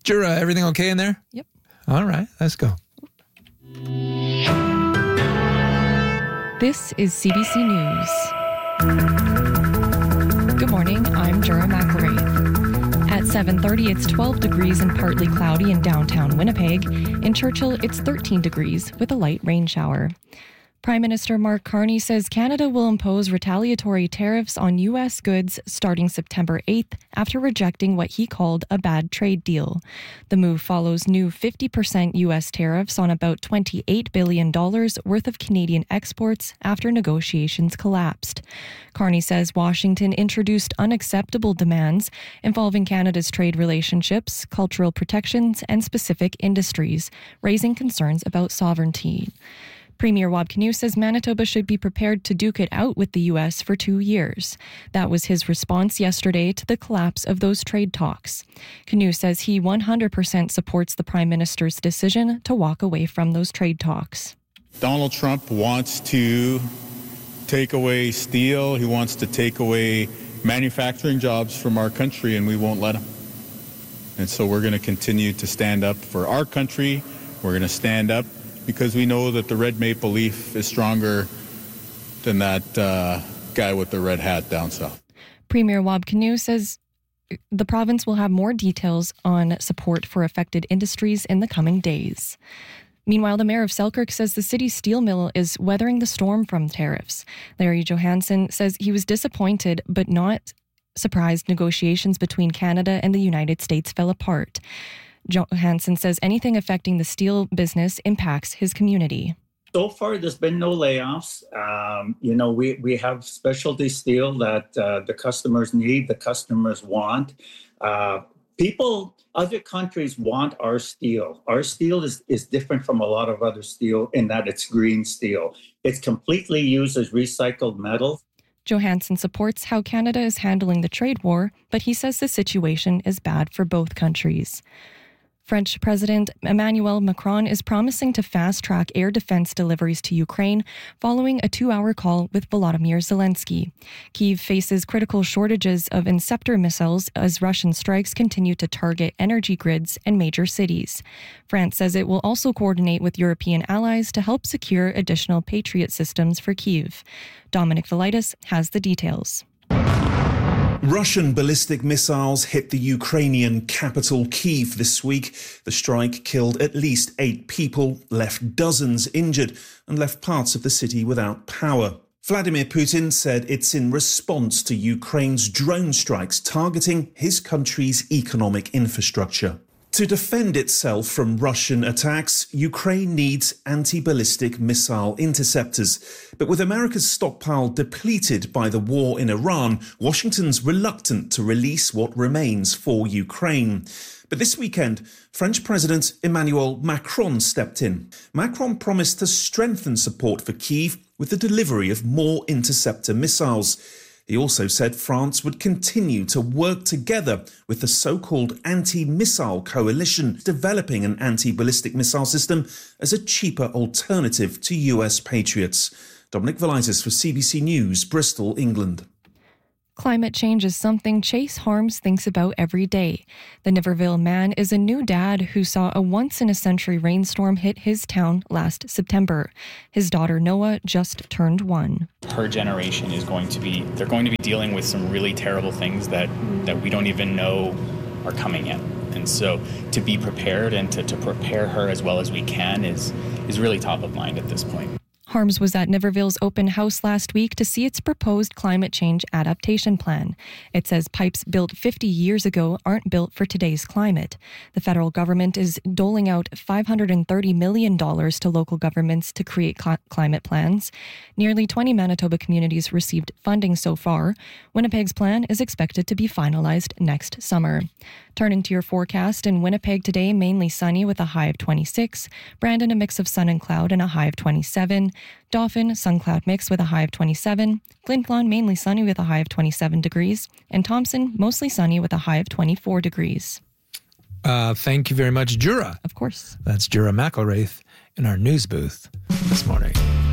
Jura, everything okay in there? Yep. All right, let's go. This is CBC News. Good morning, I'm Jura McElraith. At 7:30, it's 12 degrees and partly cloudy in downtown Winnipeg. In Churchill, it's 13 degrees with a light rain shower. Prime Minister Mark Carney says Canada will impose retaliatory tariffs on U.S. goods starting September 8th after rejecting what he called a bad trade deal. The move follows new 50% U.S. tariffs on about $28 billion worth of Canadian exports after negotiations collapsed. Carney says Washington introduced unacceptable demands involving Canada's trade relationships, cultural protections, and specific industries, raising concerns about sovereignty. Premier Wab Kinew says Manitoba should be prepared to duke it out with the U.S. for 2 years. That was his response yesterday to the collapse of those trade talks. Kinew says he 100% supports the Prime Minister's decision to walk away from those trade talks. Donald Trump wants to take away steel. He wants to take away manufacturing jobs from our country, and we won't let him. And so we're going to continue to stand up for our country. We're going to stand up because we know that the red maple leaf is stronger than that guy with the red hat down south. Premier Wab Kinew says the province will have more details on support for affected industries in the coming days. Meanwhile, the mayor of Selkirk says the city's steel mill is weathering the storm from tariffs. Larry Johansson says he was disappointed but not surprised negotiations between Canada and the United States fell apart. Johansson says anything affecting the steel business impacts his community. So far, there's been no layoffs. We have specialty steel that the customers need, the customers want. Other countries want our steel. Our steel is different from a lot of other steel in that it's green steel. It's completely used as recycled metal. Johansson supports how Canada is handling the trade war, but he says the situation is bad for both countries. French President Emmanuel Macron is promising to fast-track air defense deliveries to Ukraine following a 2-hour call with Volodymyr Zelensky. Kyiv faces critical shortages of Interceptor missiles as Russian strikes continue to target energy grids and major cities. France says it will also coordinate with European allies to help secure additional Patriot systems for Kyiv. Dominic Velitis has the details. Russian ballistic missiles hit the Ukrainian capital Kyiv this week. The strike killed at least 8 people, left dozens injured, and left parts of the city without power. Vladimir Putin said it's in response to Ukraine's drone strikes targeting his country's economic infrastructure. To defend itself from Russian attacks, Ukraine needs anti-ballistic missile interceptors. But with America's stockpile depleted by the war in Iran, Washington's reluctant to release what remains for Ukraine. But this weekend, French President Emmanuel Macron stepped in. Macron promised to strengthen support for Kyiv with the delivery of more interceptor missiles. He also said France would continue to work together with the so-called anti-missile coalition, developing an anti-ballistic missile system as a cheaper alternative to US Patriots. Dominic Velitis for CBC News, Bristol, England. Climate change is something Chase Harms thinks about every day. The Niverville man is a new dad who saw a once-in-a-century rainstorm hit his town last September. His daughter Noah just turned 1. Her generation is going to be dealing with some really terrible things that we don't even know are coming in. And so to be prepared and to prepare her as well as we can is really top of mind at this point. Harms was at Niverville's open house last week to see its proposed climate change adaptation plan. It says pipes built 50 years ago aren't built for today's climate. The federal government is doling out $530 million to local governments to create climate plans. Nearly 20 Manitoba communities received funding so far. Winnipeg's plan is expected to be finalized next summer. Turning to your forecast, in Winnipeg today, mainly sunny with a high of 26. Brandon, a mix of sun and cloud and a high of 27. Dauphin, sun-cloud mix with a high of 27. Flin Flon, mainly sunny with a high of 27 degrees. And Thompson, mostly sunny with a high of 24 degrees. Thank you very much, Jura. Of course. That's Jura McElraith in our news booth this morning.